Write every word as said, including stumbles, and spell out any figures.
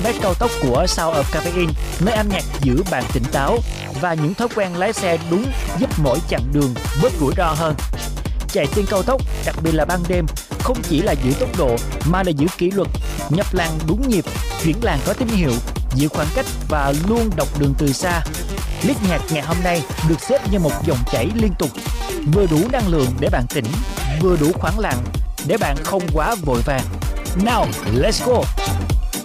km cao tốc của Sound of Caffeine, nơi âm nhạc giữ bạn tỉnh táo và những thói quen lái xe đúng giúp mỗi chặng đường bớt rủi ro hơn. Chạy trên cao tốc, đặc biệt là ban đêm, không chỉ là giữ tốc độ mà là giữ kỷ luật, nhập làn đúng nhịp, chuyển làn có tín hiệu, giữ khoảng cách và luôn đọc đường từ xa. List nhạc ngày hôm nay được xếp như một dòng chảy liên tục, vừa đủ năng lượng để bạn tỉnh, vừa đủ khoảng lặng để bạn không quá vội vàng. Now, let's go!